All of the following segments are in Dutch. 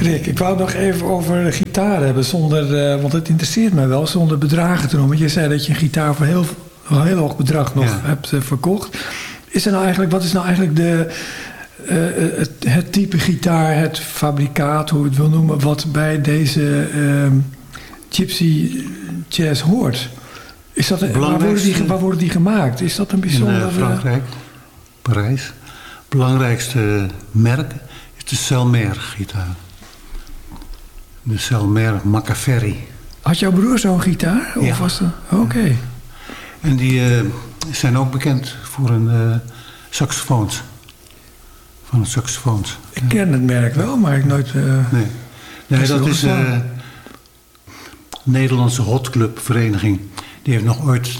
Rick, ik wou het nog even over de gitaar hebben, want het interesseert mij wel, zonder bedragen te noemen. Je zei dat je een gitaar voor een heel hoog bedrag nog hebt verkocht. Wat is nou eigenlijk het type gitaar, het fabrikaat, hoe je het wil noemen, wat bij deze Gypsy Jazz hoort? Is dat waar worden die gemaakt? Is dat een bijzonder... In Frankrijk, Parijs. Het belangrijkste merk is de Selmer gitaar. De Selmer Machiavelli. Had jouw broer zo'n gitaar? Of ja. Oké. En die zijn ook bekend voor hun saxofoons. Van het saxofoons. Ik ken het merk wel, maar ik nooit... Nee, dat is de Nederlandse Hotclub vereniging. Die heeft nog ooit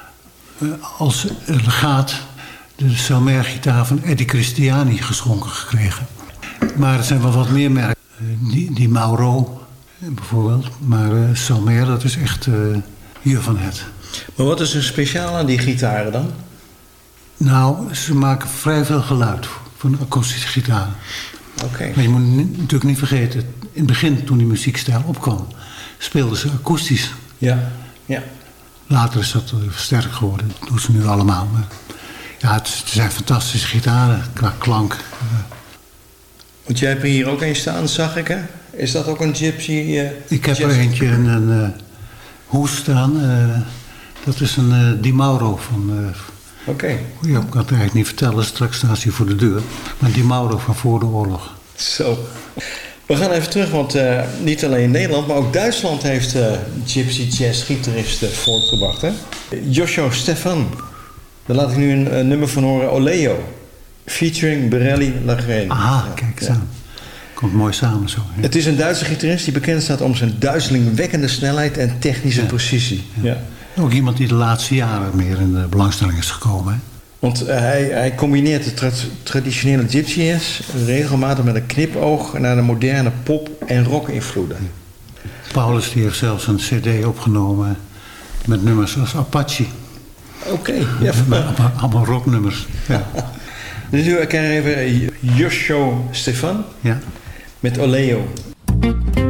als legaat de Selmer gitaar van Eddie Christiani geschonken gekregen. Maar er zijn wel wat meer merken. Die Mauro bijvoorbeeld. Maar Selmer, dat is echt hier van het. Maar wat is er speciaal aan die gitaren dan? Nou, ze maken vrij veel geluid voor een akoestische gitaar. Okay. Maar je moet natuurlijk niet vergeten, in het begin toen die muziekstijl opkwam, speelden ze akoestisch. Ja. Later is dat versterkt geworden, dat doen ze nu allemaal. Maar ja, het zijn fantastische gitaren qua klank. Want jij hebt er hier ook een staan, zag ik, hè? Is dat ook een Gypsy? Ik heb er eentje in een hoes staan. Dat is een Di Mauro van... Oké. Ja, ik kan het eigenlijk niet vertellen, straks staat hij voor de deur. Maar Di Mauro van voor de oorlog. Zo. We gaan even terug, want niet alleen Nederland, maar ook Duitsland heeft Gypsy Jazz gitaristen voortgebracht, hè? Joshua Stefan. Daar laat ik nu een nummer van horen, Oleo. Featuring Berelli Lagrene. Aha, kijk eens aan. Komt mooi samen zo. Ja. Het is een Duitse gitarist die bekend staat om zijn duizelingwekkende snelheid en technische precisie. Ja. Ook iemand die de laatste jaren meer in de belangstelling is gekomen. Hè? Want hij combineert de traditionele gypsy jazz regelmatig met een knipoog naar de moderne pop- en rock-invloeden. Paulus die heeft zelfs een cd opgenomen met nummers als Apache. Oké. Ja, allemaal rocknummers. Ja. Dus nu krijgen we even Joshua Stefan met Oleo.